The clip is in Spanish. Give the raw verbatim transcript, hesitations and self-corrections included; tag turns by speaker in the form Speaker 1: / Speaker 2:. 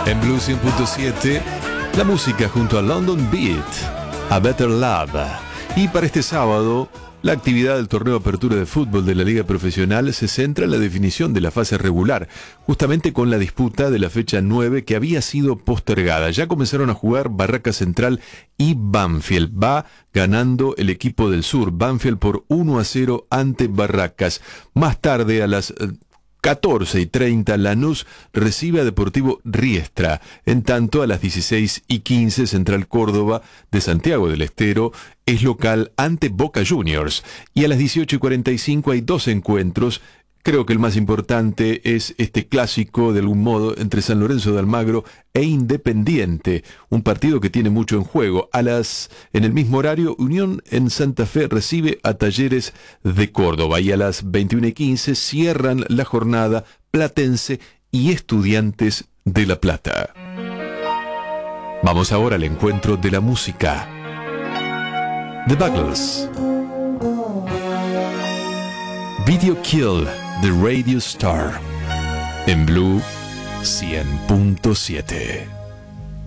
Speaker 1: En Blue cien punto siete, la música junto a London Beat, A Better Love. Y para este sábado, la actividad del torneo de apertura de fútbol de la Liga Profesional se centra en la definición de la fase regular, justamente con la disputa de la fecha nueve que había sido postergada. Ya comenzaron a jugar Barracas Central y Banfield. Va ganando el equipo del sur, Banfield por uno a cero ante Barracas. Más tarde, a las catorce y treinta, Lanús recibe a Deportivo Riestra. En tanto, a las dieciséis y quince, Central Córdoba de Santiago del Estero es local ante Boca Juniors. Y a las dieciocho y cuarenta y cinco hay dos encuentros. Creo que el más importante es este clásico, de algún modo, entre San Lorenzo de Almagro e Independiente, un partido que tiene mucho en juego. A las, en el mismo horario, Unión en Santa Fe recibe a Talleres de Córdoba, y a las veintiuna y quince cierran la jornada Platense y Estudiantes de La Plata. Vamos ahora al encuentro de la música. The Buggles. Video Kill the Radio Star en Blue cien punto siete.